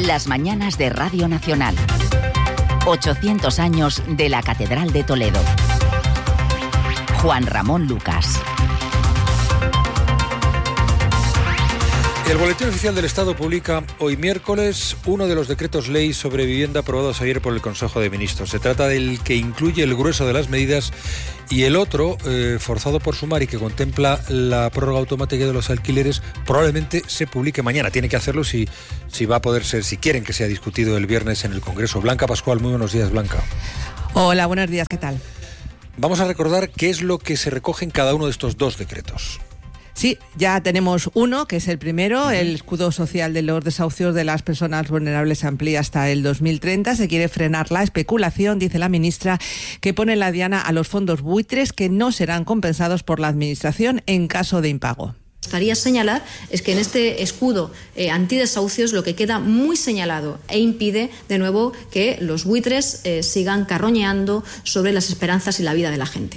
Las mañanas de Radio Nacional. 800 años de la Catedral de Toledo. Juan Ramón Lucas. El Boletín Oficial del Estado publica hoy miércoles uno de los decretos ley sobre vivienda aprobados ayer por el Consejo de Ministros. Se trata del que incluye el grueso de las medidas y el otro, forzado por sumar y que contempla la prórroga automática de los alquileres, probablemente se publique mañana. Tiene que hacerlo si va a poder ser, si quieren que sea discutido el viernes en el Congreso. Blanca Pascual, muy buenos días, Blanca. Hola, buenos días, ¿qué tal? Vamos a recordar qué es lo que se recoge en cada uno de estos dos decretos. Sí, ya tenemos uno, que es el primero, el escudo social de los desahucios de las personas vulnerables se amplía hasta el 2030. Se quiere frenar la especulación, dice la ministra, que pone la diana a los fondos buitres que no serán compensados por la Administración en caso de impago. Me gustaría señalar es que en este escudo antidesahucios lo que queda muy señalado e impide de nuevo que los buitres sigan carroñeando sobre las esperanzas y la vida de la gente.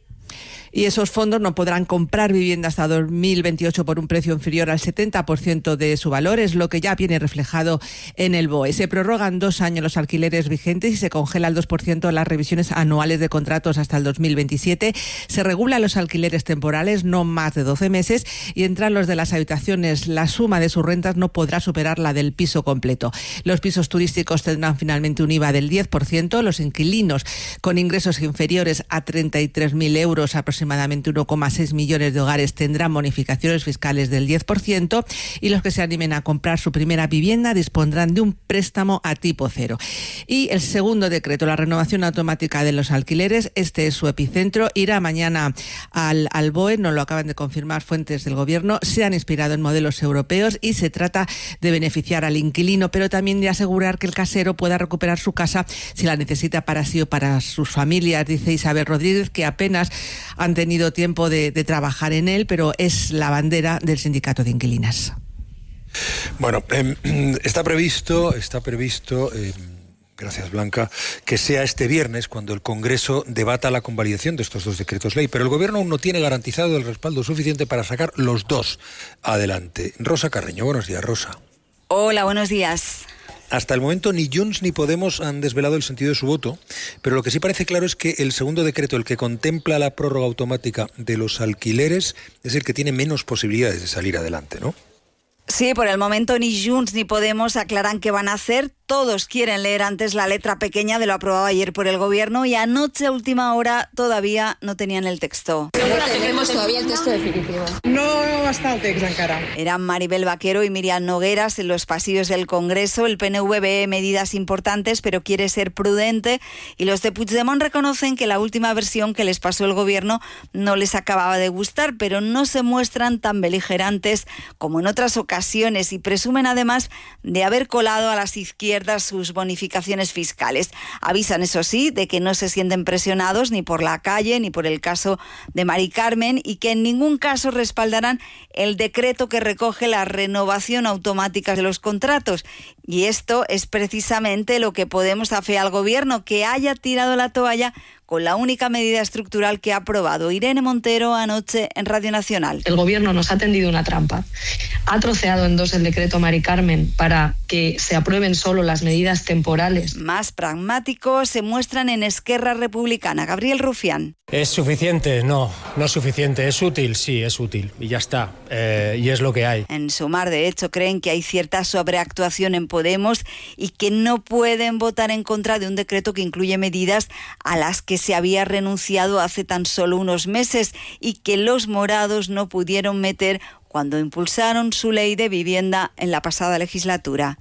Y esos fondos no podrán comprar vivienda hasta 2028 por un precio inferior al 70% de su valor, es lo que ya viene reflejado en el BOE. Se prorrogan 2 años los alquileres vigentes y se congela el 2% las revisiones anuales de contratos hasta el 2027. Se regulan los alquileres temporales, no más de 12 meses, y entran los de las habitaciones. La suma de sus rentas no podrá superar la del piso completo. Los pisos turísticos tendrán finalmente un IVA del 10%. Los inquilinos con ingresos inferiores a 33.000 euros, aproximadamente 1,6 millones de hogares, tendrán bonificaciones fiscales del 10%, y los que se animen a comprar su primera vivienda dispondrán de un préstamo a tipo cero. Y el segundo decreto, la renovación automática de los alquileres, este es su epicentro, irá mañana al BOE, nos lo acaban de confirmar fuentes del Gobierno. Se han inspirado en modelos europeos y se trata de beneficiar al inquilino, pero también de asegurar que el casero pueda recuperar su casa si la necesita para sí o para sus familias, dice Isabel Rodríguez, que apenas han tenido tiempo de trabajar en él, pero es la bandera del sindicato de inquilinas. Bueno, está previsto, gracias Blanca, que sea este viernes cuando el Congreso debata la convalidación de estos dos decretos ley, pero el Gobierno aún no tiene garantizado el respaldo suficiente para sacar los dos adelante. Rosa Carreño, buenos días, Rosa. Hola, buenos días. Hasta el momento ni Junts ni Podemos han desvelado el sentido de su voto, pero lo que sí parece claro es que el segundo decreto, el que contempla la prórroga automática de los alquileres, es el que tiene menos posibilidades de salir adelante, ¿no? Sí, por el momento ni Junts ni Podemos aclaran qué van a hacer. Todos quieren leer antes la letra pequeña de lo aprobado ayer por el Gobierno y anoche a última hora todavía no tenían el texto. No tenemos todavía el texto definitivo. No està el text encara. Eran Maribel Vaquero y Miriam Nogueras en los pasillos del Congreso. El PNV ve medidas importantes, pero quiere ser prudente, y los de Puigdemont reconocen que la última versión que les pasó el Gobierno no les acababa de gustar, pero no se muestran tan beligerantes como en otras ocasiones y presumen además de haber colado a las izquierdas sus bonificaciones fiscales. Avisan, eso sí, de que no se sienten presionados ni por la calle ni por el caso de Mari Carmen, y que en ningún caso respaldarán el decreto que recoge la renovación automática de los contratos. Y esto es precisamente lo que Podemos afea al Gobierno, que haya tirado la toalla con la única medida estructural que ha aprobado. Irene Montero anoche en Radio Nacional. El Gobierno nos ha tendido una trampa. Ha troceado en dos el decreto Mari Carmen para que se aprueben solo las medidas temporales. Más pragmáticos se muestran en Esquerra Republicana. Gabriel Rufián. ¿Es suficiente? No, no es suficiente. ¿Es útil? Sí, es útil. Y ya está. Y es lo que hay. En Sumar, de hecho, creen que hay cierta sobreactuación en Podemos y que no pueden votar en contra de un decreto que incluye medidas a las que se había renunciado hace tan solo unos meses y que los morados no pudieron meter cuando impulsaron su ley de vivienda en la pasada legislatura.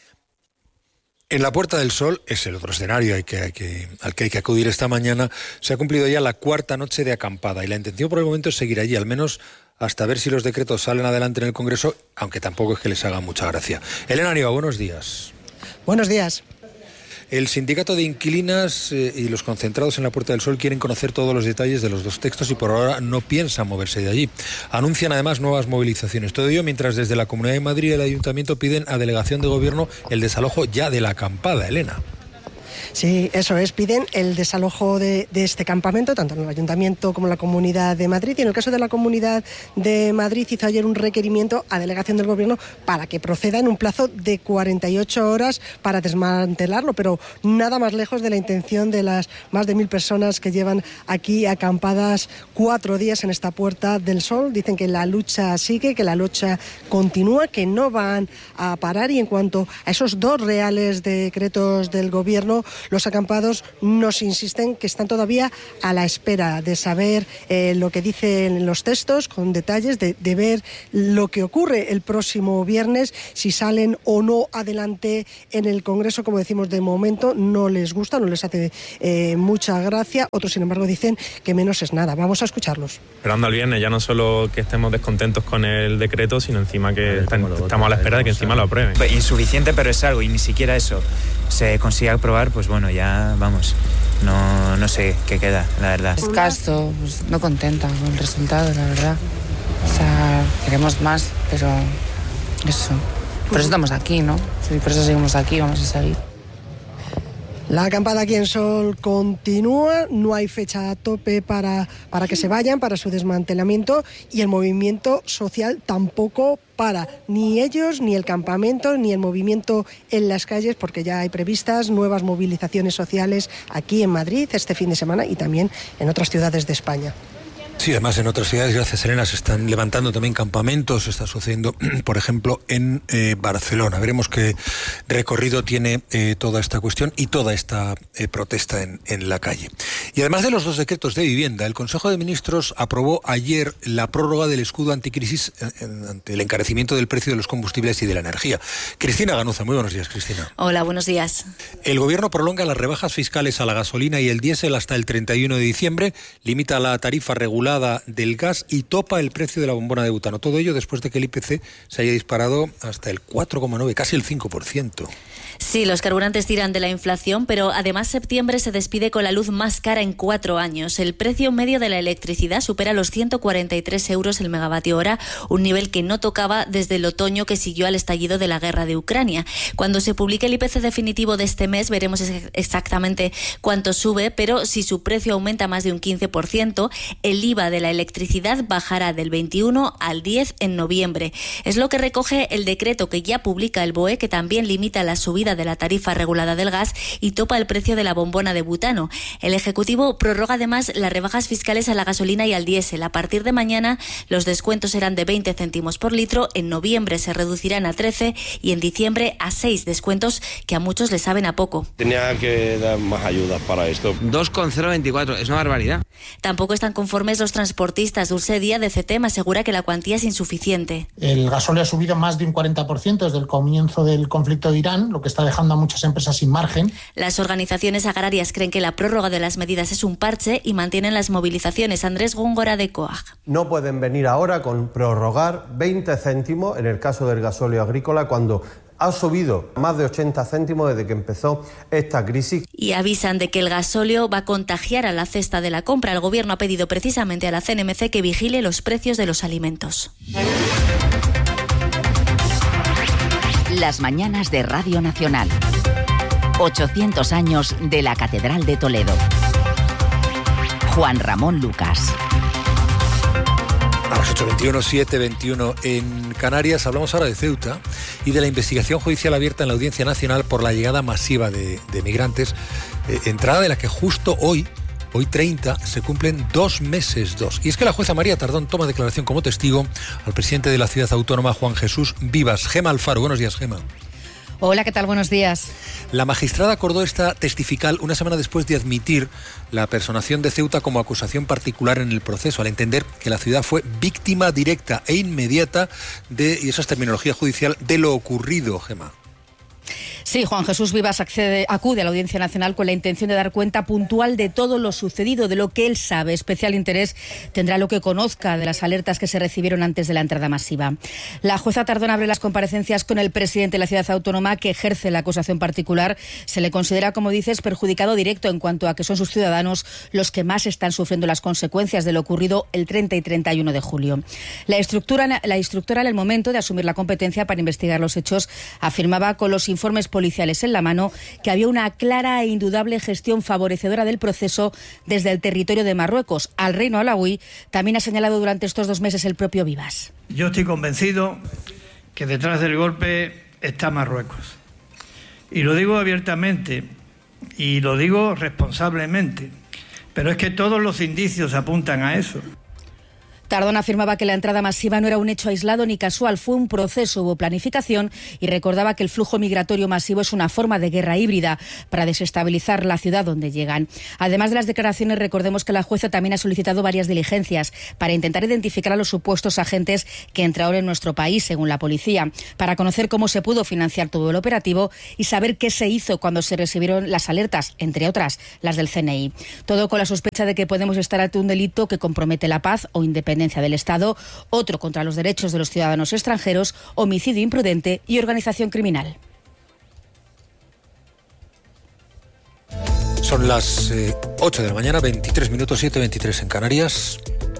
En la Puerta del Sol es el otro escenario al que hay que acudir esta mañana. Se ha cumplido ya la cuarta noche de acampada y la intención por el momento es seguir allí, al menos hasta ver si los decretos salen adelante en el Congreso, aunque tampoco es que les haga mucha gracia. Elena Niva, buenos días. Buenos días. El sindicato de inquilinas y los concentrados en la Puerta del Sol quieren conocer todos los detalles de los dos textos y por ahora no piensan moverse de allí. Anuncian además nuevas movilizaciones. Todo ello mientras desde la Comunidad de Madrid y el Ayuntamiento piden a Delegación de Gobierno el desalojo ya de la acampada. Elena. Sí, eso es. Piden el desalojo de este campamento, tanto en el Ayuntamiento como en la Comunidad de Madrid. Y en el caso de la Comunidad de Madrid hizo ayer un requerimiento a delegación del Gobierno para que proceda en un plazo de 48 horas para desmantelarlo, pero nada más lejos de la intención de las más de 1.000 personas que llevan aquí acampadas 4 días en esta Puerta del Sol. Dicen que la lucha sigue, que la lucha continúa, que no van a parar. Y en cuanto a esos 2 reales decretos del Gobierno, los acampados nos insisten que están todavía a la espera de saber lo que dicen los textos, con detalles, de ver lo que ocurre el próximo viernes, si salen o no adelante en el Congreso. Como decimos, de momento no les gusta, no les hace mucha gracia. Otros, sin embargo, dicen que menos es nada. Vamos a escucharlos. Esperando al viernes, ya no solo que estemos descontentos con el decreto, sino encima que estamos a la espera de que encima lo aprueben. Insuficiente, pero es algo, y ni siquiera eso se consigue aprobar, pues bueno, ya vamos, no sé qué queda, la verdad. Escaso, pues no contenta con el resultado, la verdad. O sea, queremos más, pero eso. Por eso estamos aquí, ¿no? Sí, por eso seguimos aquí, vamos a seguir. La acampada aquí en Sol continúa, no hay fecha a tope para que se vayan, para su desmantelamiento, y el movimiento social tampoco para, ni ellos, ni el campamento, ni el movimiento en las calles, porque ya hay previstas nuevas movilizaciones sociales aquí en Madrid este fin de semana y también en otras ciudades de España. Sí, además en otras ciudades, gracias Elena, se están levantando también campamentos. Está sucediendo, por ejemplo, en Barcelona. Veremos qué recorrido tiene toda esta cuestión y toda esta protesta en la calle. Y además de los 2 decretos de vivienda, el Consejo de Ministros aprobó ayer la prórroga del escudo anticrisis ante el encarecimiento del precio de los combustibles y de la energía. Cristina Ganuza, muy buenos días, Cristina. Hola, buenos días. El Gobierno prolonga las rebajas fiscales a la gasolina y el diésel hasta el 31 de diciembre, limita la tarifa regulada del gas y topa el precio de la bombona de butano. Todo ello después de que el IPC se haya disparado hasta el 4,9, casi el 5%. Sí, los carburantes tiran de la inflación, pero además septiembre se despide con la luz más cara en 4 años. El precio medio de la electricidad supera los 143 euros el megavatio hora, un nivel que no tocaba desde el otoño que siguió al estallido de la guerra de Ucrania. Cuando se publique el IPC definitivo de este mes veremos exactamente cuánto sube, pero si su precio aumenta más de un 15%, el IVA de la electricidad bajará del 21 al 10 en noviembre. Es lo que recoge el decreto que ya publica el BOE, que también limita la subida de la tarifa regulada del gas y topa el precio de la bombona de butano. El Ejecutivo prorroga además las rebajas fiscales a la gasolina y al diésel. A partir de mañana los descuentos serán de 20 céntimos por litro, en noviembre se reducirán a 13 y en diciembre a 6, descuentos que a muchos les saben a poco. Tenía que dar más ayudas para esto. 2,024, es una barbaridad. Tampoco están conformes los transportistas. Dulce Díaz de CETEM asegura que la cuantía es insuficiente. El gasóleo ha subido más de un 40% desde el comienzo del conflicto de Irán, lo que está dejando a muchas empresas sin margen. Las organizaciones agrarias creen que la prórroga de las medidas es un parche y mantienen las movilizaciones. Andrés Góngora de COAG. No pueden venir ahora con prorrogar 20 céntimos en el caso del gasóleo agrícola cuando ha subido más de 80 céntimos desde que empezó esta crisis. Y avisan de que el gasóleo va a contagiar a la cesta de la compra. El Gobierno ha pedido precisamente a la CNMC que vigile los precios de los alimentos. Las mañanas de Radio Nacional. 800 años de la Catedral de Toledo. Juan Ramón Lucas. A las 8:21, 7:21 en Canarias. Hablamos ahora de Ceuta y de la investigación judicial abierta en la Audiencia Nacional por la llegada masiva de migrantes, entrada de la que justo hoy 30, se cumplen 2 meses. Y es que la jueza María Tardón toma declaración como testigo al presidente de la ciudad autónoma, Juan Jesús Vivas. Gema Alfaro, buenos días, Gema. Hola, ¿qué tal? Buenos días. La magistrada acordó esta testifical una semana después de admitir la personación de Ceuta como acusación particular en el proceso, al entender que la ciudad fue víctima directa e inmediata de, y esa es terminología judicial, de lo ocurrido, Gema. Sí, Juan Jesús Vivas acude a la Audiencia Nacional con la intención de dar cuenta puntual de todo lo sucedido, de lo que él sabe. Especial interés tendrá lo que conozca de las alertas que se recibieron antes de la entrada masiva. La jueza Tardón abre las comparecencias con el presidente de la ciudad autónoma, que ejerce la acusación particular. Se le considera, como dices, perjudicado directo en cuanto a que son sus ciudadanos los que más están sufriendo las consecuencias de lo ocurrido el 30 y 31 de julio. La instructora, en el momento de asumir la competencia para investigar los hechos, afirmaba con los informes policiales policiales en la mano que había una clara e indudable gestión favorecedora del proceso desde el territorio de Marruecos. Al reino alauí también ha señalado durante estos 2 meses el propio Vivas. Yo estoy convencido que detrás del golpe está Marruecos. Y lo digo abiertamente y lo digo responsablemente, pero es que todos los indicios apuntan a eso. Tardón afirmaba que la entrada masiva no era un hecho aislado ni casual, fue un proceso, hubo planificación, y recordaba que el flujo migratorio masivo es una forma de guerra híbrida para desestabilizar la ciudad donde llegan. Además de las declaraciones, recordemos que la jueza también ha solicitado varias diligencias para intentar identificar a los supuestos agentes que entraron en nuestro país, según la policía, para conocer cómo se pudo financiar todo el operativo y saber qué se hizo cuando se recibieron las alertas, entre otras las del CNI. Todo con la sospecha de que podemos estar ante un delito que compromete la paz o independencia del Estado, otro contra los derechos de los ciudadanos extranjeros, homicidio imprudente y organización criminal. Son las 8 de la mañana, 23 minutos, 7:23 en Canarias.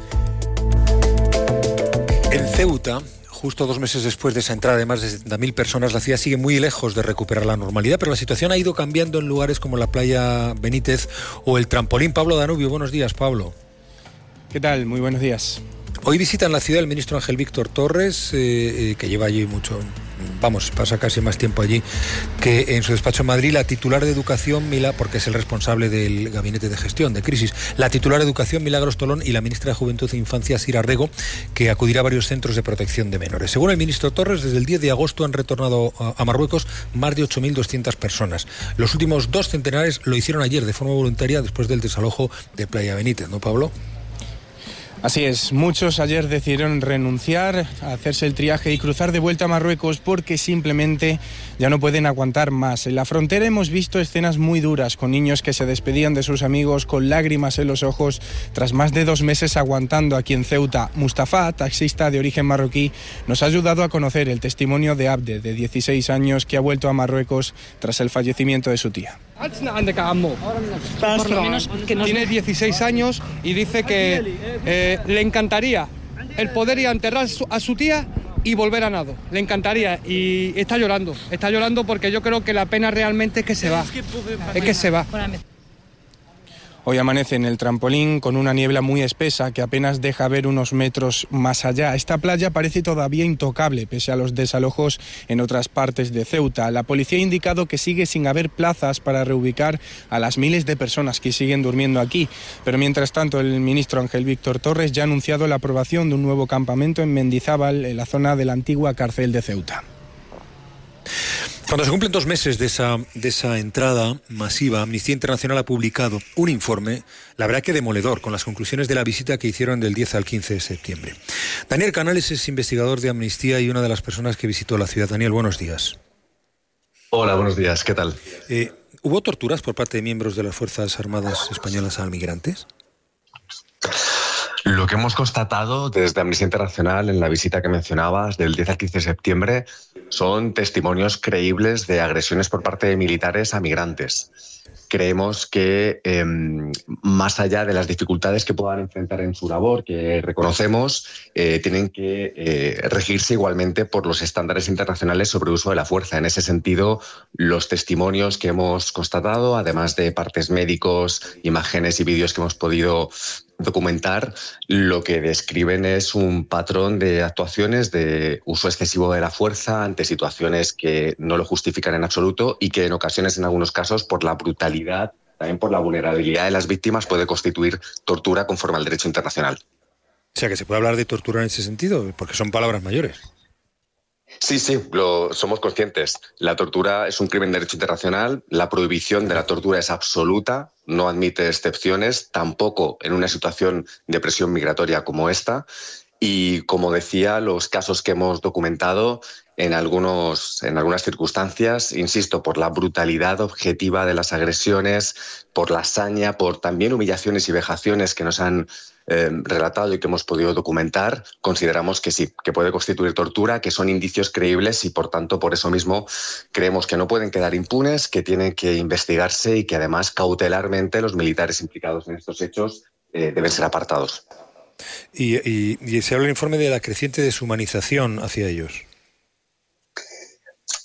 En Ceuta, justo 2 meses después de esa entrada de más de 70.000 personas, la ciudad sigue muy lejos de recuperar la normalidad, pero la situación ha ido cambiando en lugares como la playa Benítez o el Trampolín. Pablo Danubio, buenos días, Pablo. ¿Qué tal? Muy buenos días. Hoy visita en la ciudad el ministro Ángel Víctor Torres, que lleva allí mucho, pasa casi más tiempo allí que en su despacho en Madrid, la titular de Educación, porque es el responsable del Gabinete de Gestión de Crisis, la titular de Educación, Milagros Tolón, y la ministra de Juventud e Infancia, Sira Rego, que acudirá a varios centros de protección de menores. Según el ministro Torres, desde el 10 de agosto han retornado a Marruecos más de 8.200 personas. Los últimos 2 centenares lo hicieron ayer de forma voluntaria después del desalojo de Playa Benítez, ¿no, Pablo? Así es, muchos ayer decidieron renunciar a hacerse el triaje y cruzar de vuelta a Marruecos porque simplemente ya no pueden aguantar más. En la frontera hemos visto escenas muy duras, con niños que se despedían de sus amigos con lágrimas en los ojos tras más de 2 meses aguantando aquí en Ceuta. Mustafa, taxista de origen marroquí, nos ha ayudado a conocer el testimonio de Abde, de 16 años, que ha vuelto a Marruecos tras el fallecimiento de su tía. Por lo menos que tiene 16 años y dice que le encantaría el poder ir a enterrar a su tía y volver a nado. Le encantaría y está llorando porque yo creo que la pena realmente es que se va. Es que se va. Hoy amanece en el Trampolín con una niebla muy espesa que apenas deja ver unos metros más allá. Esta playa parece todavía intocable pese a los desalojos en otras partes de Ceuta. La policía ha indicado que sigue sin haber plazas para reubicar a las miles de personas que siguen durmiendo aquí. Pero mientras tanto, el ministro Ángel Víctor Torres ya ha anunciado la aprobación de un nuevo campamento en Mendizábal, en la zona de la antigua cárcel de Ceuta. Cuando se cumplen 2 meses de esa entrada masiva, Amnistía Internacional ha publicado un informe, la verdad que demoledor, con las conclusiones de la visita que hicieron del 10 al 15 de septiembre. Daniel Canales es investigador de Amnistía y una de las personas que visitó la ciudad. Daniel, buenos días. Hola, buenos días, ¿qué tal? ¿Hubo torturas por parte de miembros de las Fuerzas Armadas españolas a migrantes? Lo que hemos constatado desde Amnistía Internacional en la visita que mencionabas del 10 al 15 de septiembre son testimonios creíbles de agresiones por parte de militares a migrantes. Creemos que más allá de las dificultades que puedan enfrentar en su labor, que reconocemos, tienen que regirse igualmente por los estándares internacionales sobre el uso de la fuerza. En ese sentido, los testimonios que hemos constatado, además de partes médicos, imágenes y vídeos que hemos podido documentar, lo que describen es un patrón de actuaciones de uso excesivo de la fuerza ante situaciones que no lo justifican en absoluto y que en ocasiones, en algunos casos, por la brutalidad, también por la vulnerabilidad de las víctimas, puede constituir tortura conforme al derecho internacional. O sea, que se puede hablar de tortura en ese sentido, porque son palabras mayores. Sí, somos conscientes. La tortura es un crimen de derecho internacional, la prohibición de la tortura es absoluta, no admite excepciones, tampoco en una situación de presión migratoria como esta. Y como decía, los casos que hemos documentado en algunas circunstancias, insisto, por la brutalidad objetiva de las agresiones, por la saña, por también humillaciones y vejaciones que nos han relatado y que hemos podido documentar, consideramos que sí, que puede constituir tortura, que son indicios creíbles y por tanto por eso mismo creemos que no pueden quedar impunes, que tienen que investigarse y que además cautelarmente los militares implicados en estos hechos deben ser apartados. Y se habla en el informe de la creciente deshumanización hacia ellos.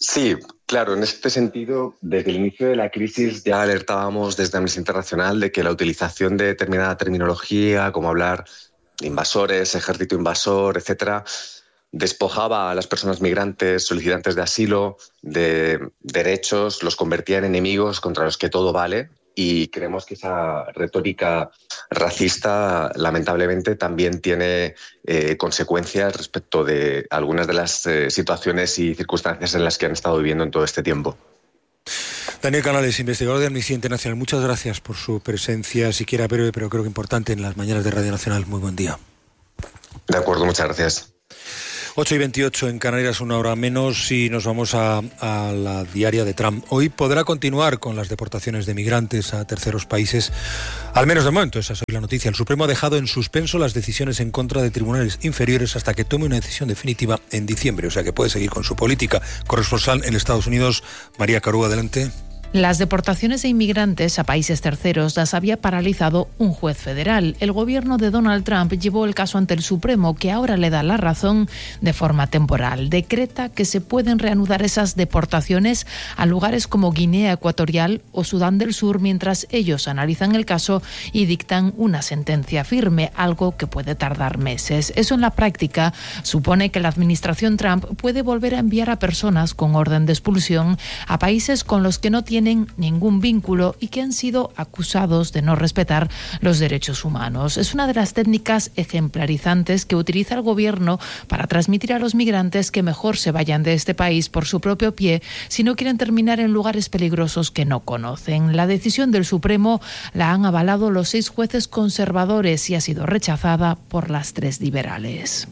Sí, claro, en este sentido, desde el inicio de la crisis ya alertábamos desde Amnistía Internacional de que la utilización de determinada terminología, como hablar de invasores, ejército invasor, etcétera, despojaba a las personas migrantes, solicitantes de asilo, de derechos, los convertía en enemigos contra los que todo vale. Y creemos que esa retórica racista, lamentablemente, también tiene consecuencias respecto de algunas de las situaciones y circunstancias en las que han estado viviendo en todo este tiempo. Daniel Canales, investigador de Amnistía Internacional, muchas gracias por su presencia, siquiera breve, pero creo que importante, en las mañanas de Radio Nacional. Muy buen día. De acuerdo, muchas gracias. 8:28 en Canarias, una hora menos, y nos vamos a la diaria de Trump. Hoy podrá continuar con las deportaciones de migrantes a terceros países, al menos de momento, esa es la noticia. El Supremo ha dejado en suspenso las decisiones en contra de tribunales inferiores hasta que tome una decisión definitiva en diciembre, o sea que puede seguir con su política. Corresponsal en Estados Unidos, María Carú, adelante. Las deportaciones de inmigrantes a países terceros las había paralizado un juez federal. El gobierno de Donald Trump llevó el caso ante el Supremo, que ahora le da la razón de forma temporal. Decreta que se pueden reanudar esas deportaciones a lugares como Guinea Ecuatorial o Sudán del Sur mientras ellos analizan el caso y dictan una sentencia firme, algo que puede tardar meses. Eso en la práctica supone que la administración Trump puede volver a enviar a personas con orden de expulsión a países con los que no tienen ningún vínculo y que han sido acusados de no respetar los derechos humanos. Es una de las técnicas ejemplarizantes que utiliza el gobierno para transmitir a los migrantes que mejor se vayan de este país por su propio pie si no quieren terminar en lugares peligrosos que no conocen. La decisión del Supremo la han avalado los 6 jueces conservadores y ha sido rechazada por las 3 liberales.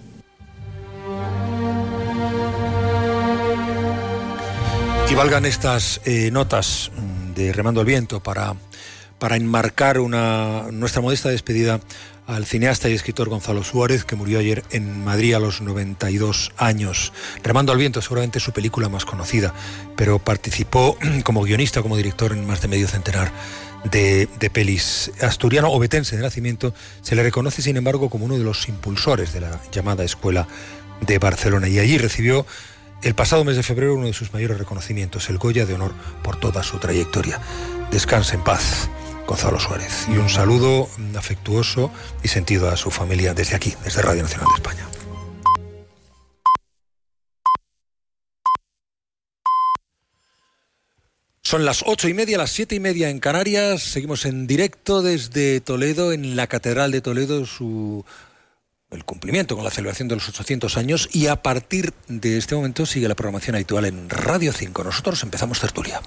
Y valgan estas notas de Remando al Viento para enmarcar nuestra modesta despedida al cineasta y escritor Gonzalo Suárez, que murió ayer en Madrid a los 92 años. Remando al Viento, seguramente su película más conocida, pero participó como guionista, como director en más de medio centenar de pelis. Asturiano obetense de nacimiento, se le reconoce sin embargo como uno de los impulsores de la llamada Escuela de Barcelona, y allí recibió el pasado mes de febrero uno de sus mayores reconocimientos, el Goya de Honor, por toda su trayectoria. Descanse en paz, Gonzalo Suárez, y un saludo afectuoso y sentido a su familia desde aquí, desde Radio Nacional de España. Son las 8:30, las 7:30 en Canarias. Seguimos en directo desde Toledo, en la Catedral de Toledo, el cumplimiento con la celebración de los 800 años, y a partir de este momento sigue la programación habitual en Radio 5. Nosotros empezamos tertulia.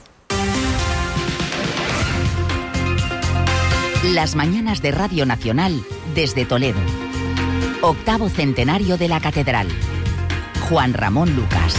Las mañanas de Radio Nacional desde Toledo. 8º centenario de la Catedral. Juan Ramón Lucas.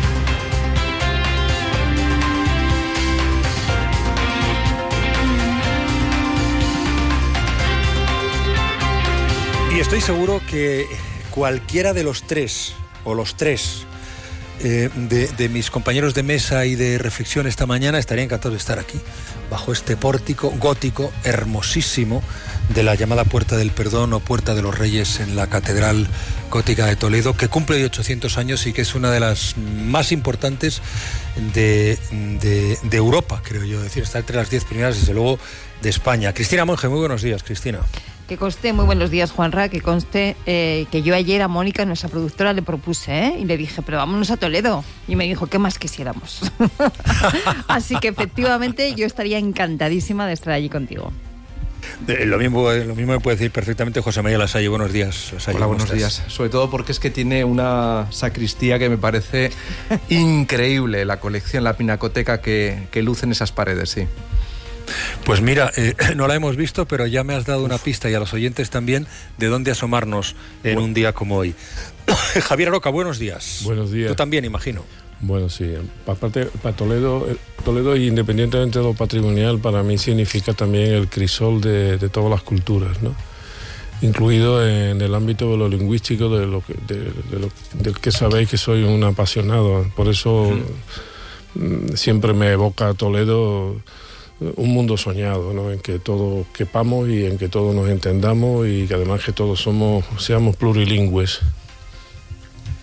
Y estoy seguro que cualquiera de los tres, o los tres, de mis compañeros de mesa y de reflexión esta mañana estaría encantado de estar aquí, bajo este pórtico gótico hermosísimo de la llamada Puerta del Perdón o Puerta de los Reyes en la Catedral Gótica de Toledo, que cumple hoy 800 años y que es una de las más importantes de Europa, creo yo. Es decir, está entre las 10 primeras, desde luego, de España. Cristina Monge, muy buenos días, Cristina. Que conste, muy buenos días, Juanra, que conste que yo ayer a Mónica, nuestra productora, le propuse, y le dije, pero vámonos a Toledo. Y me dijo, ¿qué más quisiéramos? Así que efectivamente yo estaría encantadísima de estar allí contigo. Lo mismo me puede decir perfectamente José María Lasalle. Buenos días, Lasalle. Hola, buenos días. Sobre todo porque es que tiene una sacristía que me parece increíble, la colección, la pinacoteca que luce en esas paredes, sí. Pues mira, no la hemos visto, pero ya me has dado una pista, y a los oyentes también, de dónde asomarnos en un día como hoy. Javier Aroca, buenos días. Buenos días. Tú también, imagino. Bueno, sí. Aparte, para Toledo, independientemente de lo patrimonial, para mí significa también el crisol de todas las culturas, ¿no? Incluido en el ámbito de lo lingüístico, del que sabéis que soy un apasionado. Por eso siempre me evoca Toledo un mundo soñado, ¿no? En que todos quepamos y en que todos nos entendamos, y que además que todos seamos plurilingües.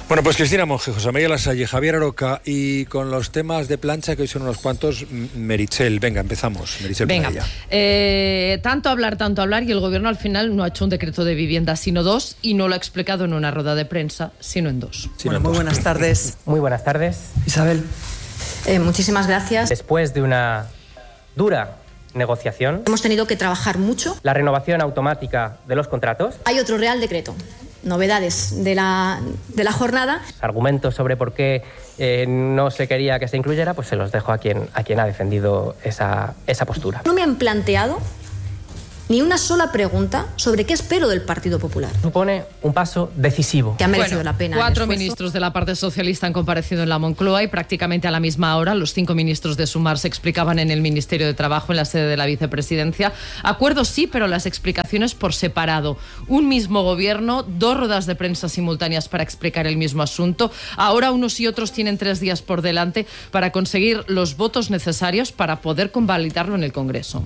Bueno, pues Cristina Monge, José María Lasalle, Javier Aroca, y con los temas de plancha, que hoy son unos cuantos, Meritxell. Venga, empezamos. Meritxell, venga. Tanto hablar, y el gobierno al final no ha hecho un decreto de vivienda, sino dos, y no lo ha explicado en una rueda de prensa, sino en dos. Bueno, muy buenas tardes. Muy buenas tardes. Isabel. Muchísimas gracias. Después de una dura negociación, hemos tenido que trabajar mucho. La renovación automática de los contratos. Hay otro Real Decreto. Novedades de la jornada. Argumentos sobre por qué no se quería que se incluyera, pues se los dejo a quien ha defendido esa postura. No me han planteado ni una sola pregunta sobre qué espero del Partido Popular. Supone un paso decisivo. Que ha merecido la pena. 4 ministros de la parte socialista han comparecido en la Moncloa y prácticamente a la misma hora los 5 ministros de Sumar se explicaban en el Ministerio de Trabajo, en la sede de la vicepresidencia. Acuerdos sí, pero las explicaciones por separado. Un mismo gobierno, 2 ruedas de prensa simultáneas para explicar el mismo asunto. Ahora unos y otros tienen 3 días por delante para conseguir los votos necesarios para poder convalidarlo en el Congreso.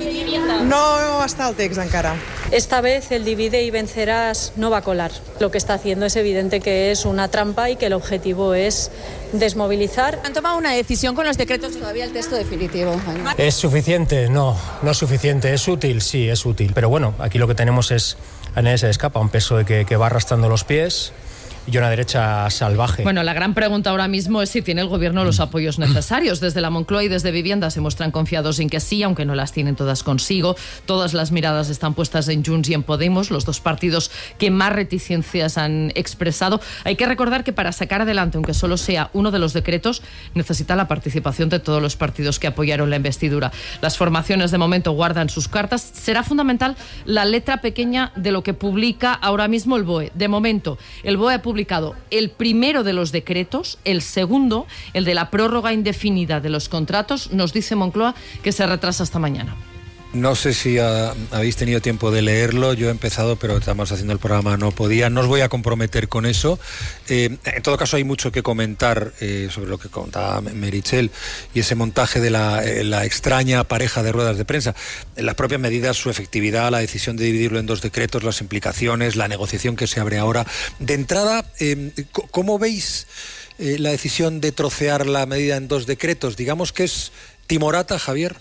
No está el text encara. Esta vez el divide y vencerás no va a colar. Lo que está haciendo es evidente que es una trampa y que el objetivo es desmovilizar. ¿Han tomado una decisión con los decretos? Todavía el texto definitivo. ¿Es suficiente? No es suficiente. ¿Es útil? Sí, es útil. Pero bueno, aquí lo que tenemos es a nadie se escapa, un PSOE que va arrastrando los pies y una derecha salvaje. Bueno, la gran pregunta ahora mismo es si tiene el gobierno los apoyos necesarios. Desde la Moncloa y desde Vivienda se muestran confiados en que sí, aunque no las tienen todas consigo. Todas las miradas están puestas en Junts y en Podemos, los 2 partidos que más reticencias han expresado. Hay que recordar que para sacar adelante, aunque solo sea uno de los decretos, necesita la participación de todos los partidos que apoyaron la investidura. Las formaciones de momento guardan sus cartas. Será fundamental la letra pequeña de lo que publica ahora mismo el BOE. De momento, el BOE ha publicado el primero de los decretos, el segundo, el de la prórroga indefinida de los contratos, nos dice Moncloa que se retrasa hasta mañana. No sé si habéis tenido tiempo de leerlo, yo he empezado, pero estamos haciendo el programa, no podía, no os voy a comprometer con eso. En todo caso hay mucho que comentar sobre lo que contaba Meritxell y ese montaje de la extraña pareja de ruedas de prensa. Las propias medidas, su efectividad, la decisión de dividirlo en 2 decretos, las implicaciones, la negociación que se abre ahora. De entrada, ¿cómo veis la decisión de trocear la medida en 2 decretos? Digamos que es timorata, Javier.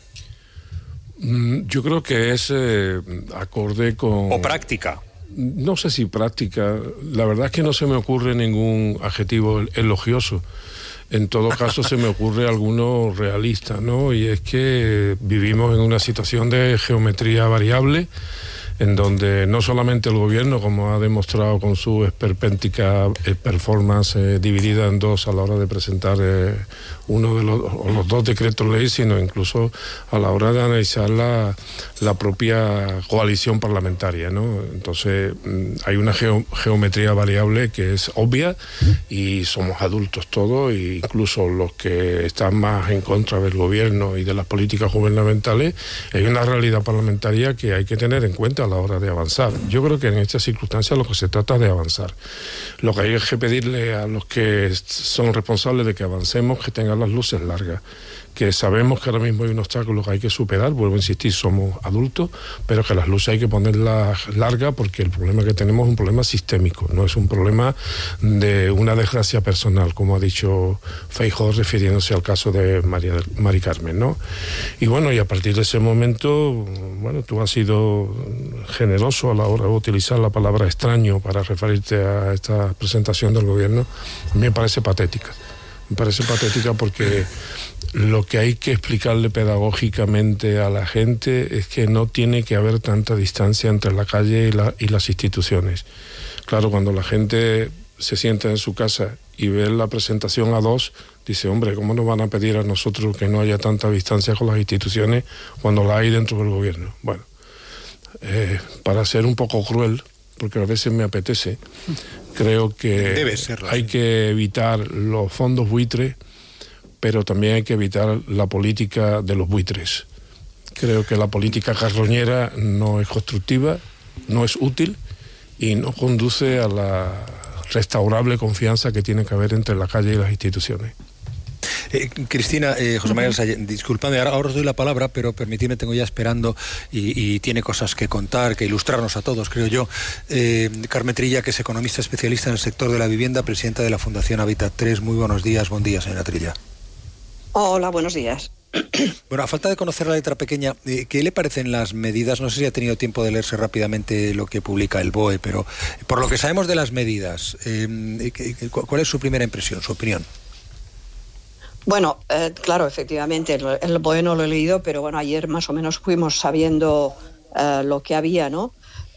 Yo creo que es acorde con... ¿O práctica? No sé si práctica. La verdad es que no se me ocurre ningún adjetivo elogioso. En todo caso se me ocurre alguno realista, ¿no? Y es que vivimos en una situación de geometría variable, en donde no solamente el gobierno, como ha demostrado con su esperpéntica performance dividida en 2 a la hora de presentar uno de los 2 decretos ley, sino incluso a la hora de analizar la propia coalición parlamentaria, ¿no? Entonces hay una geometría variable que es obvia y somos adultos todos, e incluso los que están más en contra del gobierno y de las políticas gubernamentales. Hay una realidad parlamentaria que hay que tener en cuenta a la hora de avanzar. Yo creo que en estas circunstancias lo que se trata es de avanzar. Lo que hay es que pedirle a los que son responsables de que avancemos que tengan las luces largas, que sabemos que ahora mismo hay un obstáculo que hay que superar, vuelvo a insistir, somos adultos, pero que las luces hay que ponerlas largas porque el problema que tenemos es un problema sistémico, no es un problema de una desgracia personal, como ha dicho Feijóo refiriéndose al caso de Mari Carmen, ¿no? Y bueno, y a partir de ese momento, bueno, tú has sido generoso a la hora de utilizar la palabra extraño para referirte a esta presentación del gobierno. A mí me parece patética. Me parece patética porque lo que hay que explicarle pedagógicamente a la gente es que no tiene que haber tanta distancia entre la calle y las instituciones. Claro, cuando la gente se sienta en su casa y ve la presentación a 2, dice, hombre, ¿cómo nos van a pedir a nosotros que no haya tanta distancia con las instituciones cuando la hay dentro del gobierno? Bueno, para ser un poco cruel, porque a veces me apetece, creo que hay que evitar los fondos buitres, pero también hay que evitar la política de los buitres. Creo que la política carroñera no es constructiva, no es útil y no conduce a la restaurable confianza que tiene que haber entre la calle y las instituciones. Cristina, José María Salle, disculpadme, ahora os doy la palabra, pero permitidme, tengo ya esperando y tiene cosas que contar, que ilustrarnos a todos, creo yo. Carmen Trilla, que es economista especialista en el sector de la vivienda, presidenta de la Fundación Habitat 3. Muy buenos días, buen día, señora Trilla. Hola, buenos días. Bueno, a falta de conocer la letra pequeña, ¿qué le parecen las medidas? No sé si ha tenido tiempo de leerse rápidamente lo que publica el BOE, pero por lo que sabemos de las medidas, ¿cuál es su primera impresión, su opinión? Bueno, claro, efectivamente, el BOE no lo he leído, pero bueno, ayer más o menos fuimos sabiendo lo que había, ¿no?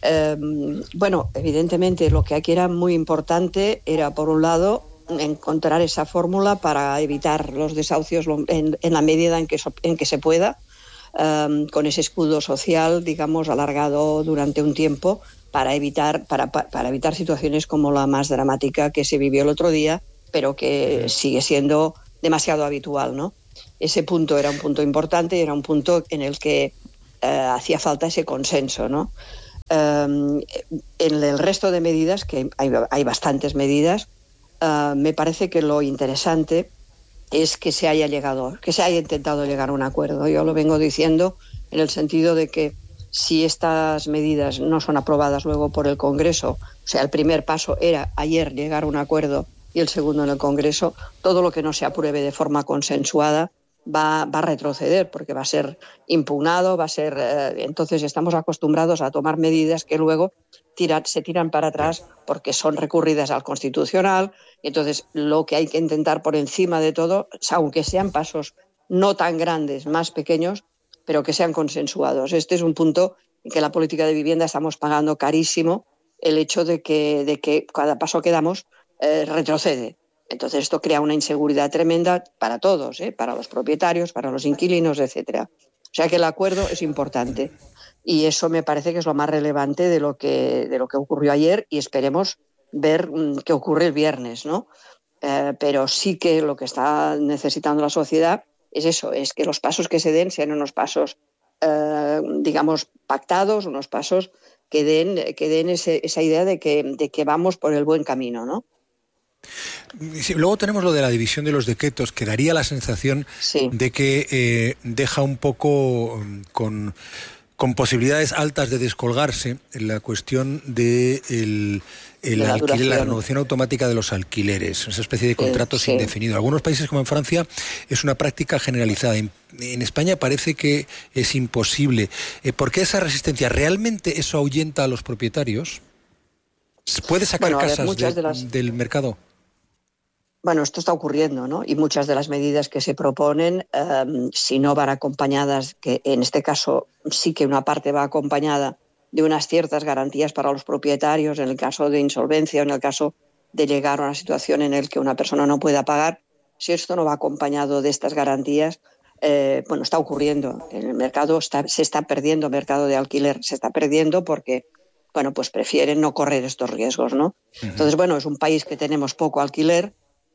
Bueno, evidentemente lo que aquí era muy importante era, por un lado, encontrar esa fórmula para evitar los desahucios en la medida en que se pueda, con ese escudo social, digamos, alargado durante un tiempo para evitar situaciones como la más dramática que se vivió el otro día, pero que sigue siendo demasiado habitual, ¿no? Ese punto era un punto importante y era un punto en el que hacía falta ese consenso, ¿no? En el resto de medidas, que hay bastantes medidas, me parece que lo interesante es que se haya intentado llegar a un acuerdo. Yo lo vengo diciendo en el sentido de que si estas medidas no son aprobadas luego por el Congreso, o sea, el primer paso era ayer llegar a un acuerdo y el segundo en el Congreso, todo lo que no se apruebe de forma consensuada va a retroceder, porque va a ser impugnado, entonces estamos acostumbrados a tomar medidas que luego se tiran para atrás porque son recurridas al Constitucional. Entonces, lo que hay que intentar por encima de todo, aunque sean pasos no tan grandes, más pequeños, pero que sean consensuados. Este es un punto en que la política de vivienda estamos pagando carísimo, el hecho de que cada paso que damos retrocede. Entonces esto crea una inseguridad tremenda para todos, para los propietarios, para los inquilinos, etcétera. O sea que el acuerdo es importante y eso me parece que es lo más relevante de lo que ocurrió ayer y esperemos ver qué ocurre el viernes, ¿no? Pero sí que lo que está necesitando la sociedad es eso, es que los pasos que se den sean unos pasos, digamos, pactados, unos pasos que den esa idea de que vamos por el buen camino, ¿no? Sí, luego tenemos lo de la división de los decretos, que daría la sensación de que deja un poco con posibilidades altas de descolgarse la cuestión de la renovación automática de los alquileres, esa especie de contratos indefinidos. En algunos países, como en Francia, es una práctica generalizada. En España parece que es imposible. ¿Por qué esa resistencia? ¿Realmente eso ahuyenta a los propietarios? ¿Puede sacar casas del mercado? Bueno, esto está ocurriendo, ¿no? Y muchas de las medidas que se proponen, si no van acompañadas, que en este caso sí que una parte va acompañada de unas ciertas garantías para los propietarios, en el caso de insolvencia o en el caso de llegar a una situación en la que una persona no pueda pagar, si esto no va acompañado de estas garantías, bueno, está ocurriendo. En el mercado se está perdiendo, el mercado de alquiler se está perdiendo porque, bueno, pues prefieren no correr estos riesgos, ¿no? Entonces, bueno, es un país que tenemos poco alquiler.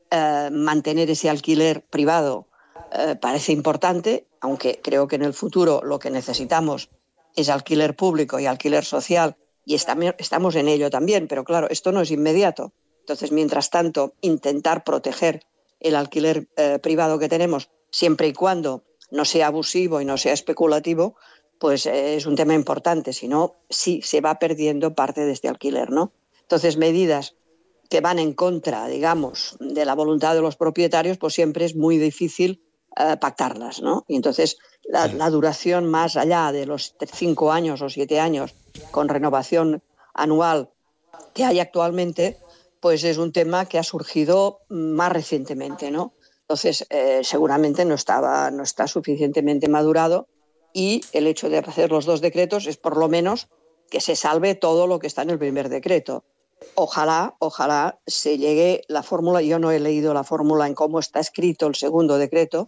Mantener ese alquiler privado parece importante, aunque creo que en el futuro lo que necesitamos es alquiler público y alquiler social, y estamos en ello también, pero claro, esto no es inmediato. Entonces, mientras tanto, intentar proteger el alquiler privado que tenemos, siempre y cuando no sea abusivo y no sea especulativo, pues es un tema importante. Si no, sí se va perdiendo parte de este alquiler, ¿no? Entonces, medidas que van en contra, digamos, de la voluntad de los propietarios, pues siempre es muy difícil pactarlas, ¿no? Y entonces la duración más allá de los 5 años o 7 años con renovación anual que hay actualmente, pues es un tema que ha surgido más recientemente, ¿no? Entonces, seguramente no está suficientemente madurado y el hecho de hacer los 2 decretos es por lo menos que se salve todo lo que está en el primer decreto. Ojalá se llegue la fórmula. Yo no he leído la fórmula en cómo está escrito el segundo decreto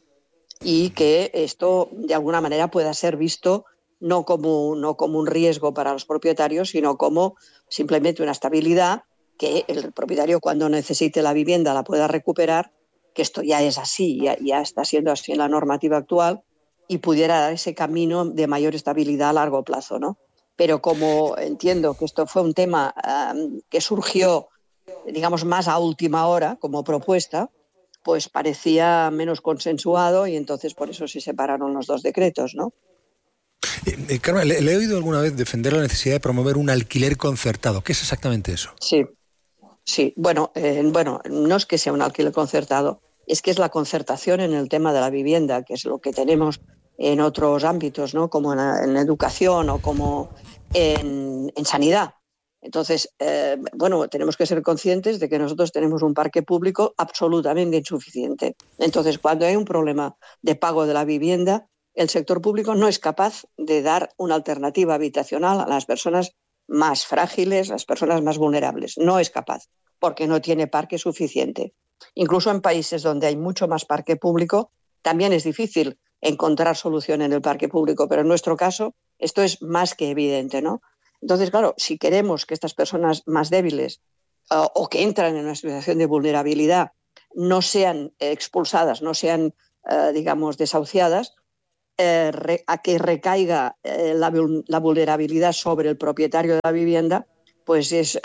y que esto de alguna manera pueda ser visto no como un riesgo para los propietarios, sino como simplemente una estabilidad, que el propietario cuando necesite la vivienda la pueda recuperar, que esto ya es así, ya está siendo así en la normativa actual, y pudiera dar ese camino de mayor estabilidad a largo plazo, ¿no? Pero como entiendo que esto fue un tema que surgió, digamos, más a última hora como propuesta, pues parecía menos consensuado y entonces por eso se separaron los dos decretos, ¿no? Carmen, le he oído alguna vez defender la necesidad de promover un alquiler concertado. ¿Qué es exactamente eso? Sí. Bueno, no es que sea un alquiler concertado, es que es la concertación en el tema de la vivienda, que es lo que tenemos en otros ámbitos, ¿no? Como en educación o como en sanidad. Entonces, tenemos que ser conscientes de que nosotros tenemos un parque público absolutamente insuficiente. Entonces, cuando hay un problema de pago de la vivienda, el sector público no es capaz de dar una alternativa habitacional a las personas más frágiles, las personas más vulnerables. No es capaz, porque no tiene parque suficiente. Incluso en países donde hay mucho más parque público, también es difícil encontrar solución en el parque público, pero en nuestro caso esto es más que evidente, ¿no? Entonces, claro, si queremos que estas personas más débiles o que entran en una situación de vulnerabilidad no sean expulsadas, no sean, desahuciadas, a que recaiga la vulnerabilidad sobre el propietario de la vivienda, pues es,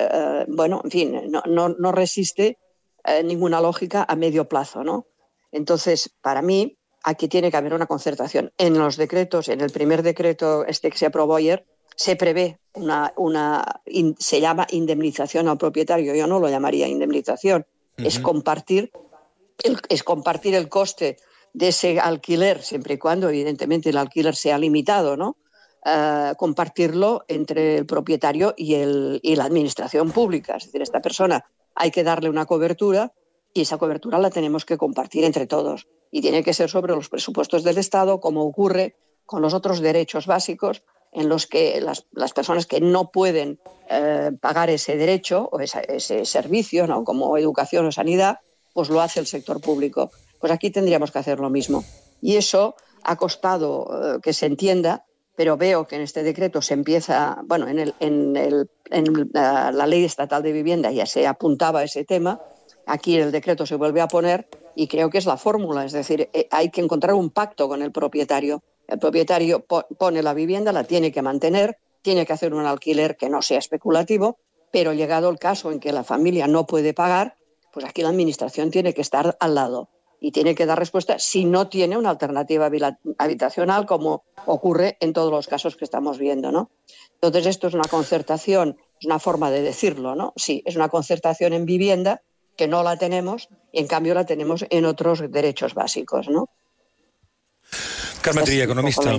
no resiste ninguna lógica a medio plazo, ¿no? Entonces, para mí, aquí tiene que haber una concertación. En los decretos, en el primer decreto que se aprobó ayer, se prevé se llama indemnización al propietario. Yo no lo llamaría indemnización. Uh-huh. Es compartir el coste de ese alquiler, siempre y cuando, evidentemente, el alquiler sea limitado, ¿no? Compartirlo entre el propietario y la administración pública. Es decir, esta persona hay que darle una cobertura y esa cobertura la tenemos que compartir entre todos. Y tiene que ser sobre los presupuestos del Estado, como ocurre con los otros derechos básicos en los que las personas que no pueden pagar ese derecho o ese servicio, ¿no? Como educación o sanidad, pues lo hace el sector público. Pues aquí tendríamos que hacer lo mismo. Y eso ha costado que se entienda, pero veo que en este decreto se empieza, en la Ley Estatal de Vivienda ya se apuntaba a ese tema, aquí el decreto se vuelve a poner y creo que es la fórmula, es decir, hay que encontrar un pacto con el propietario. El propietario pone la vivienda, la tiene que mantener, tiene que hacer un alquiler que no sea especulativo, pero llegado el caso en que la familia no puede pagar, pues aquí la administración tiene que estar al lado y tiene que dar respuesta si no tiene una alternativa habitacional, como ocurre en todos los casos que estamos viendo, ¿no? Entonces esto es una concertación, es una forma de decirlo, ¿no? Sí, es una concertación en vivienda que no la tenemos y en cambio la tenemos en otros derechos básicos, ¿no? Carmen Trilla, economista,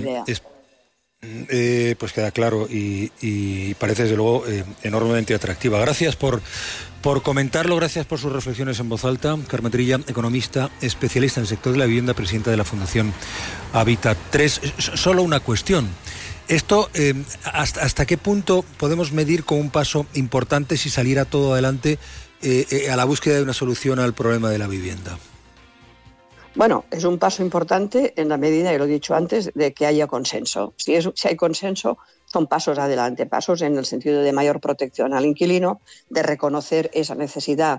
pues queda claro y parece desde luego enormemente atractiva. Gracias por comentarlo, gracias por sus reflexiones en voz alta. Carmen Trilla, economista, especialista en el sector de la vivienda, presidenta de la Fundación Habitat 3. Solo una cuestión. Esto, ¿hasta qué punto podemos medir como un paso importante si saliera todo adelante a la búsqueda de una solución al problema de la vivienda? Bueno, es un paso importante en la medida, y lo he dicho antes, de que haya consenso. Si hay consenso, son pasos adelante, pasos en el sentido de mayor protección al inquilino, de reconocer esa necesidad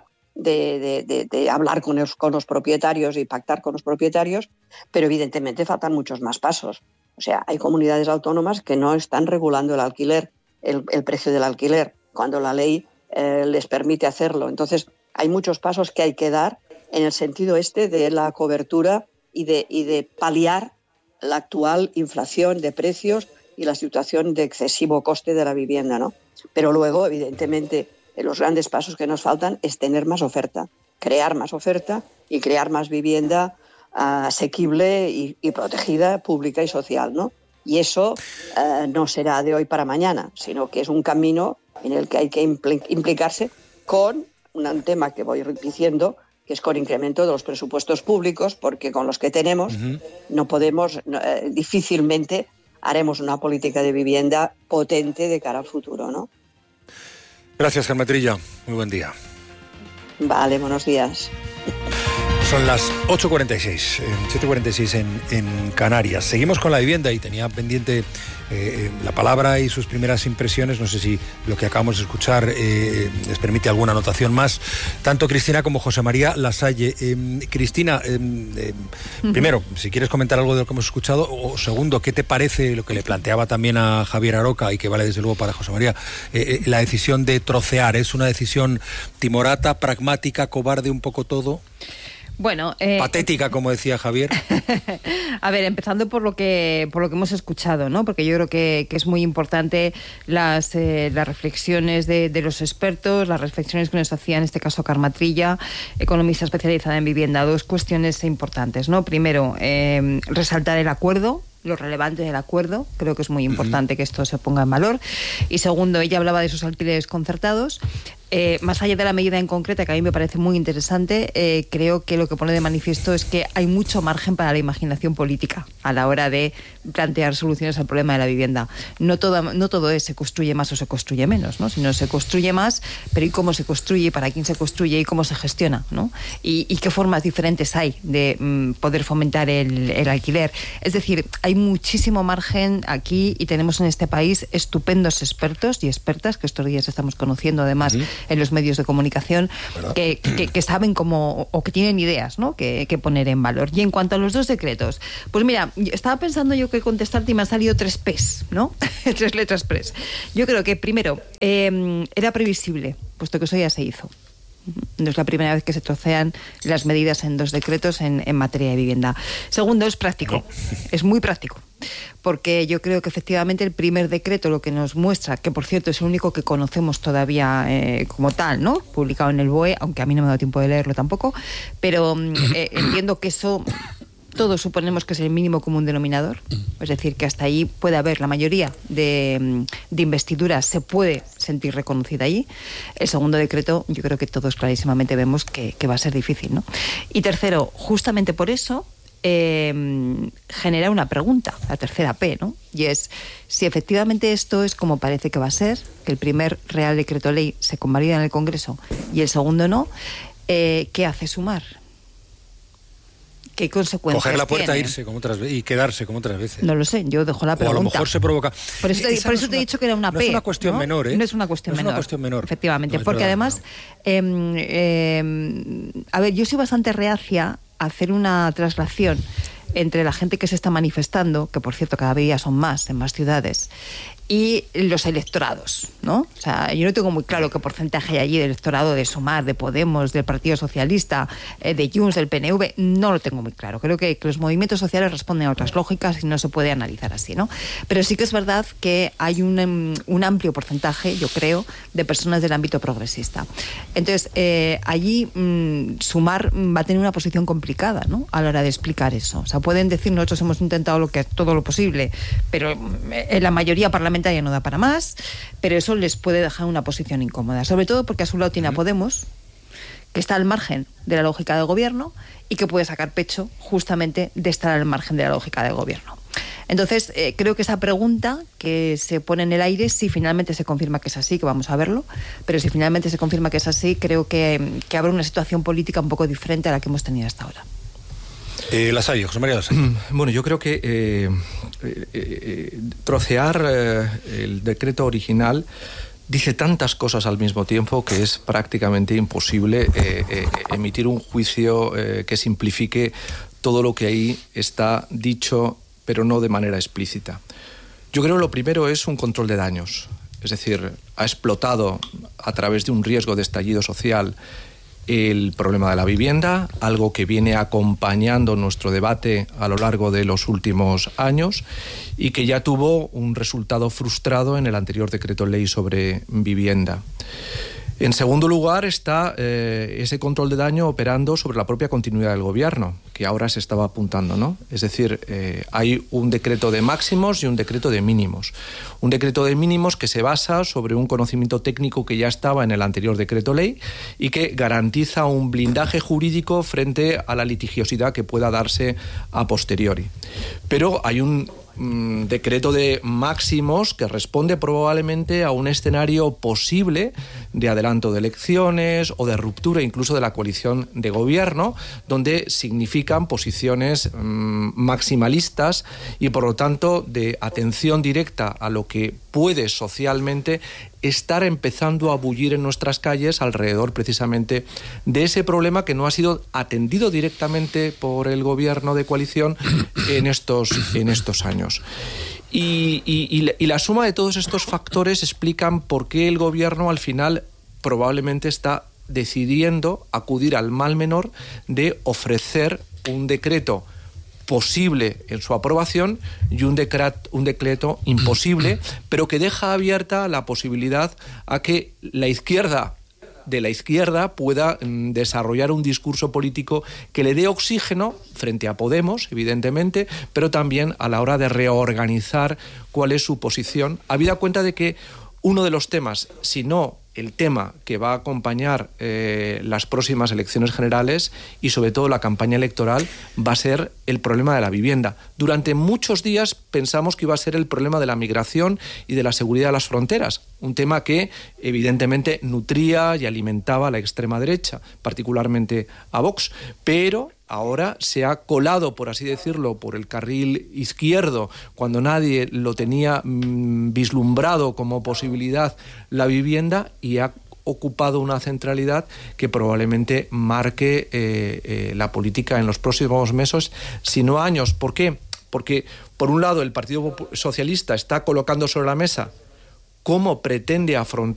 de hablar con los propietarios y pactar con los propietarios, pero evidentemente faltan muchos más pasos. O sea, hay comunidades autónomas que no están regulando el alquiler, el precio del alquiler, cuando la ley les permite hacerlo. Entonces, hay muchos pasos que hay que dar en el sentido de la cobertura y de paliar la actual inflación de precios y la situación de excesivo coste de la vivienda, ¿no? Pero luego, evidentemente, los grandes pasos que nos faltan es tener más oferta, crear más oferta y crear más vivienda asequible y protegida, pública y social, ¿no? Y eso no será de hoy para mañana, sino que es un camino en el que hay que implicarse con un tema que voy diciendo, que es con incremento de los presupuestos públicos, porque con los que tenemos no podemos, difícilmente haremos una política de vivienda potente de cara al futuro, ¿no? Gracias, Carmen Trilla. Muy buen día. Vale, buenos días. Son las 8:46, 7:46 en Canarias. Seguimos con la vivienda y tenía pendiente la palabra y sus primeras impresiones. No sé si lo que acabamos de escuchar les permite alguna anotación más. Tanto Cristina como José María Lasalle. Cristina, primero, si quieres comentar algo de lo que hemos escuchado, o segundo, ¿qué te parece lo que le planteaba también a Javier Aroca y que vale desde luego para José María? La decisión de trocear, ¿es una decisión timorata, pragmática, cobarde, un poco todo? Bueno, patética, como decía Javier. A ver, empezando por lo que hemos escuchado, ¿no? Porque yo creo que es muy importante las reflexiones de los expertos, las reflexiones que nos hacía en este caso Carme Trilla, economista especializada en vivienda. Dos cuestiones importantes, ¿no? Primero, resaltar el acuerdo, lo relevante del acuerdo, creo que es muy importante que esto se ponga en valor. Y segundo, ella hablaba de esos alquileres concertados. Más allá de la medida en concreta, que a mí me parece muy interesante, creo que lo que pone de manifiesto es que hay mucho margen para la imaginación política a la hora de plantear soluciones al problema de la vivienda. No todo es se construye más o se construye menos, ¿no? Sino se construye más, pero ¿y cómo se construye? ¿Para quién se construye? ¿Y cómo se gestiona? ¿No? ¿Y qué formas diferentes hay de poder fomentar el alquiler? Es decir, hay muchísimo margen aquí y tenemos en este país estupendos expertos y expertas que estos días estamos conociendo además en los medios de comunicación que saben cómo o que tienen ideas, ¿no? que poner en valor. Y en cuanto a los dos decretos, pues mira, estaba pensando yo que contestarte y me han salido 3 P's, ¿no? 3 letras P's. Yo creo que primero era previsible, puesto que eso ya se hizo. No es la primera vez que se trocean las medidas en 2 decretos en materia de vivienda. Segundo, es práctico, es muy práctico, porque yo creo que efectivamente el primer decreto lo que nos muestra, que por cierto es el único que conocemos todavía como tal, ¿no? Publicado en el BOE, aunque a mí no me ha dado tiempo de leerlo tampoco, pero entiendo que eso todos suponemos que es el mínimo común denominador, es decir, que hasta ahí puede haber la mayoría de investiduras se puede sentir reconocida allí. El segundo decreto, yo creo que todos clarísimamente vemos que va a ser difícil, ¿no? Y tercero, justamente por eso, genera una pregunta, la tercera P, ¿no? Y es, si efectivamente esto es como parece que va a ser, que el primer Real Decreto Ley se convalida en el Congreso y el segundo no, ¿qué hace Sumar? ¿Qué consecuencias coger la puerta tiene? e irse como otras veces y quedarse como otras veces. No lo sé, yo dejo la pregunta. O a lo mejor se provoca. Por eso te he dicho que era una P. No es una cuestión menor, ¿eh? No es una cuestión menor. Es una cuestión menor. Efectivamente, no, porque verdad, además, a ver, yo soy bastante reacia a hacer una traslación entre la gente que se está manifestando, que por cierto cada día son más en más ciudades, y los electorados, ¿no? O sea, yo no tengo muy claro qué porcentaje hay allí de electorado de Sumar, de Podemos, del Partido Socialista, de Junts, del PNV, no lo tengo muy claro. Creo que los movimientos sociales responden a otras lógicas y no se puede analizar así, ¿no? Pero sí que es verdad que hay un amplio porcentaje, yo creo, de personas del ámbito progresista. Entonces, allí Sumar va a tener una posición complicada, ¿no? A la hora de explicar eso. O sea, pueden decir, nosotros hemos intentado todo lo posible, pero la mayoría parlamentaria no da para más, pero eso les puede dejar una posición incómoda, sobre todo porque a su lado tiene a Podemos, que está al margen de la lógica del gobierno y que puede sacar pecho justamente de estar al margen de la lógica del gobierno. Entonces, creo que esa pregunta que se pone en el aire, si finalmente se confirma que es así, que vamos a verlo, pero si finalmente se confirma que es así, creo que habrá una situación política un poco diferente a la que hemos tenido hasta ahora. Lasalle, José María Lasalle. Bueno, yo creo que trocear el decreto original dice tantas cosas al mismo tiempo que es prácticamente imposible emitir un juicio que simplifique todo lo que ahí está dicho, pero no de manera explícita. Yo creo que lo primero es un control de daños, es decir, ha explotado a través de un riesgo de estallido social el problema de la vivienda, algo que viene acompañando nuestro debate a lo largo de los últimos años y que ya tuvo un resultado frustrado en el anterior decreto ley sobre vivienda. En segundo lugar está ese control de daño operando sobre la propia continuidad del gobierno, que ahora se estaba apuntando, ¿no? Es decir, hay un decreto de máximos y un decreto de mínimos. Un decreto de mínimos que se basa sobre un conocimiento técnico que ya estaba en el anterior decreto ley y que garantiza un blindaje jurídico frente a la litigiosidad que pueda darse a posteriori. Pero hay un decreto de máximos que responde probablemente a un escenario posible de adelanto de elecciones o de ruptura incluso de la coalición de gobierno, donde significan posiciones maximalistas y por lo tanto de atención directa a lo que puede socialmente estar empezando a bullir en nuestras calles alrededor precisamente de ese problema que no ha sido atendido directamente por el gobierno de coalición en estos años. Y la suma de todos estos factores explican por qué el gobierno al final probablemente está decidiendo acudir al mal menor de ofrecer un decreto posible en su aprobación y un decreto imposible, pero que deja abierta la posibilidad a que la izquierda de la izquierda pueda desarrollar un discurso político que le dé oxígeno frente a Podemos, evidentemente, pero también a la hora de reorganizar cuál es su posición, habida cuenta de que uno de los temas, si no el tema que va a acompañar las próximas elecciones generales y sobre todo la campaña electoral, va a ser el problema de la vivienda. Durante muchos días pensamos que iba a ser el problema de la migración y de la seguridad de las fronteras, un tema que evidentemente nutría y alimentaba a la extrema derecha, particularmente a Vox, pero ahora se ha colado, por así decirlo, por el carril izquierdo, cuando nadie lo tenía vislumbrado como posibilidad la vivienda, y ha ocupado una centralidad que probablemente marque la política en los próximos meses, si no años. ¿Por qué? Porque, por un lado, el Partido Socialista está colocando sobre la mesa cómo pretende afrontar